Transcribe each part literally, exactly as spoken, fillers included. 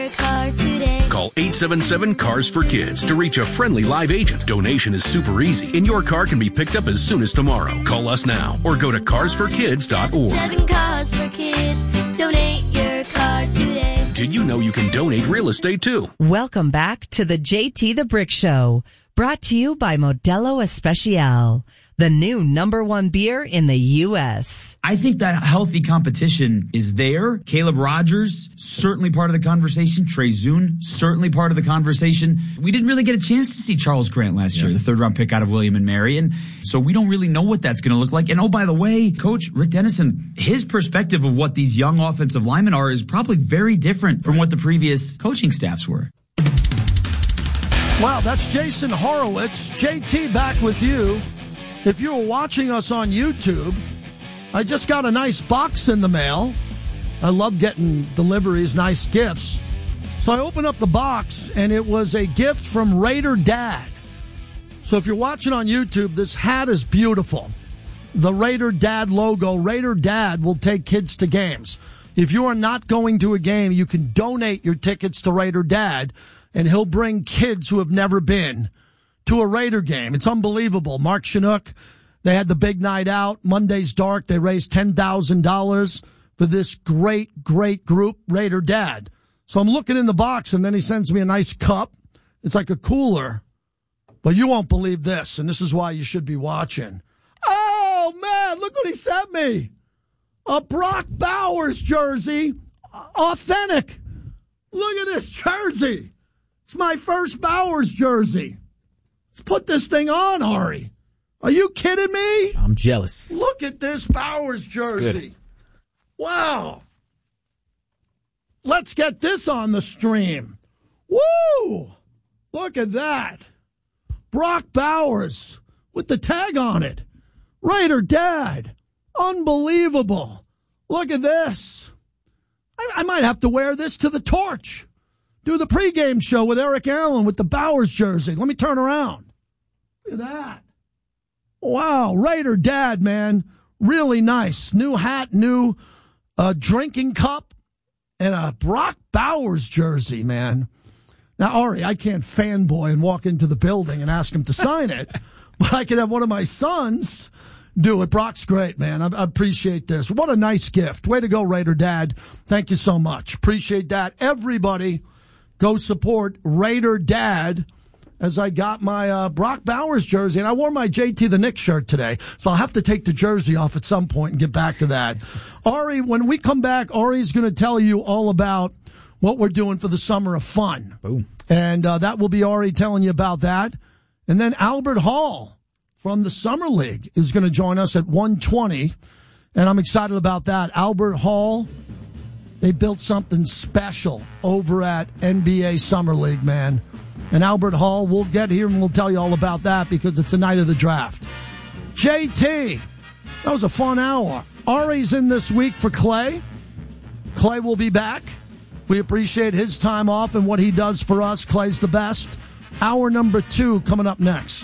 Call eight seven seven, C A R S for Kids to reach a friendly live agent. Donation is super easy, and your car can be picked up as soon as tomorrow. Call us now or go to cars for kids dot org. Seven Cars for Kids. Donate your car today. Did you know you can donate real estate too? Welcome back to the J T the Brick Show, brought to you by Modelo Especial, the new number one beer in the U S. I think that healthy competition is there. Caleb Rogers, certainly part of the conversation. Trey Zune, certainly part of the conversation. We didn't really get a chance to see Charles Grant last yeah. year, the third round pick out of William and Mary. And so we don't really know what that's going to look like. And oh, by the way, Coach Rick Dennison, his perspective of what these young offensive linemen are is probably very different from what the previous coaching staffs were. Wow, that's Jason Horowitz. J T back with you. If you were watching us on YouTube, I just got a nice box in the mail. I love getting deliveries, nice gifts. So I opened up the box, and it was a gift from Raider Dad. So if you're watching on YouTube, this hat is beautiful. The Raider Dad logo. Raider Dad will take kids to games. If you are not going to a game, you can donate your tickets to Raider Dad, and he'll bring kids who have never been to a Raider game. It's unbelievable. Mark Chinook, they had the big night out. Monday's Dark, they raised ten thousand dollars for this great, great group, Raider Dad. So I'm looking in the box, and then he sends me a nice cup. It's like a cooler. But you won't believe this, and this is why you should be watching. Oh, man, look what he sent me. A Brock Bowers jersey. Authentic. Look at this jersey. It's my first Bowers jersey. Let's put this thing on, Ari. Are you kidding me? I'm jealous. Look at this Bowers jersey. Wow. Let's get this on the stream. Woo! Look at that. Brock Bowers with the tag on it. Raider Dad. Unbelievable. Look at this. I, I might have to wear this to the torch. Do the pregame show with Eric Allen with the Bowers jersey. Let me turn around. Look at that. Wow, Raider Dad, man. Really nice. New hat, new uh, drinking cup, and a Brock Bowers jersey, man. Now, Ari, I can't fanboy and walk into the building and ask him to sign it, but I can have one of my sons do it. Brock's great, man. I, I appreciate this. What a nice gift. Way to go, Raider Dad. Thank you so much. Appreciate that. Everybody, go support Raider Dad as I got my uh, Brock Bowers jersey. And I wore my J T the Knicks shirt today, so I'll have to take the jersey off at some point and get back to that. Ari, when we come back, Ari's going to tell you all about what we're doing for the Summer of Fun. Boom. And uh, that will be Ari telling you about that. And then Albert Hall from the Summer League is going to join us at one twenty. And I'm excited about that. Albert Hall, they built something special over at N B A Summer League, man. And Albert Hall, we'll get here and we'll tell you all about that because it's the night of the draft. J T, that was a fun hour. Ari's in this week for Clay. Clay will be back. We appreciate his time off and what he does for us. Clay's the best. Hour number two coming up next.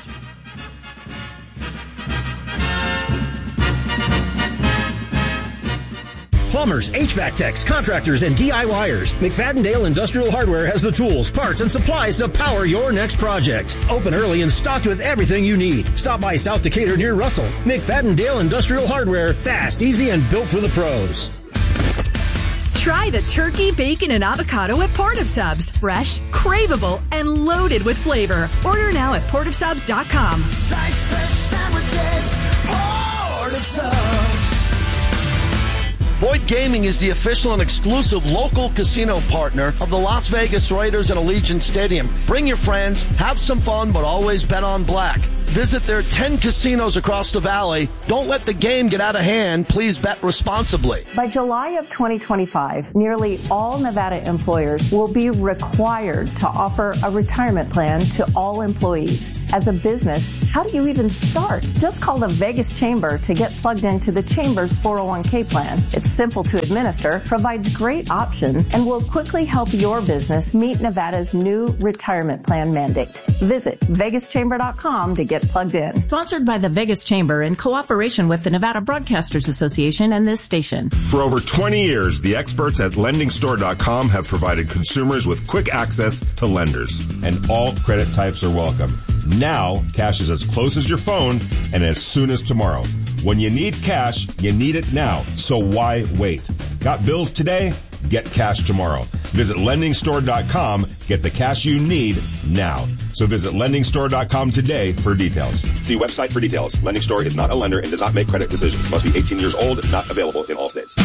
Plumbers, H V A C techs, contractors, and DIYers. McFadden-Dale Industrial Hardware has the tools, parts, and supplies to power your next project. Open early and stocked with everything you need. Stop by South Decatur near Russell. McFadden-Dale Industrial Hardware. Fast, easy, and built for the pros. Try the turkey, bacon, and avocado at Port of Subs. Fresh, craveable, and loaded with flavor. Order now at port of subs dot com. Slice fresh sandwiches, Port of Subs. Boyd Gaming is the official and exclusive local casino partner of the Las Vegas Raiders and Allegiant Stadium. Bring your friends, have some fun, but always bet on black. Visit their ten casinos across the valley. Don't let the game get out of hand. Please bet responsibly. By July of twenty twenty-five, nearly all Nevada employers will be required to offer a retirement plan to all employees. As a business, how do you even start? Just call the Vegas Chamber to get plugged into the Chamber's four oh one k plan. It's simple to administer, provides great options, and will quickly help your business meet Nevada's new retirement plan mandate. Visit vegas chamber dot com to get plugged in. Sponsored by the Vegas Chamber in cooperation with the Nevada Broadcasters Association and this station. For over twenty years, the experts at lending store dot com have provided consumers with quick access to lenders, and all credit types are welcome. Now, cash is as close as your phone and as soon as tomorrow. When you need cash, you need it now. So why wait? Got bills today? Get cash tomorrow. Visit lending store dot com. Get the cash you need now. So visit lending store dot com today for details. See website for details. Lending Store is not a lender and does not make credit decisions. Must be eighteen years old. Not available in all states.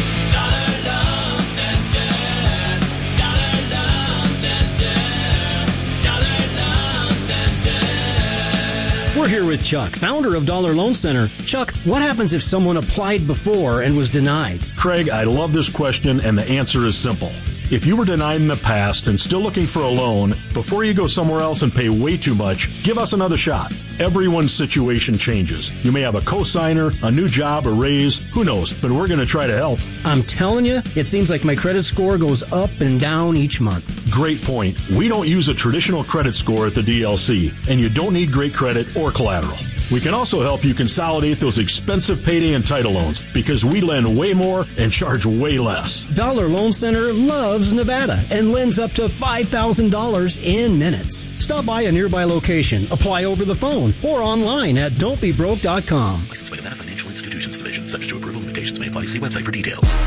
We're here with Chuck, founder of Dollar Loan Center. Chuck, what happens if someone applied before and was denied? Craig, I love this question, and the answer is simple. If you were denied in the past and still looking for a loan, before you go somewhere else and pay way too much, give us another shot. Everyone's situation changes. You may have a cosigner, a new job, a raise, who knows, but we're going to try to help. I'm telling you, it seems like my credit score goes up and down each month. Great point. We don't use a traditional credit score at the D L C, and you don't need great credit or collateral. We can also help you consolidate those expensive payday and title loans because we lend way more and charge way less. Dollar Loan Center loves Nevada and lends up to five thousand dollars in minutes. Stop by a nearby location, apply over the phone, or online at don't be broke dot com. Licensed by Nevada Financial Institutions Division. Subject to approval, limitations may apply. See website for details.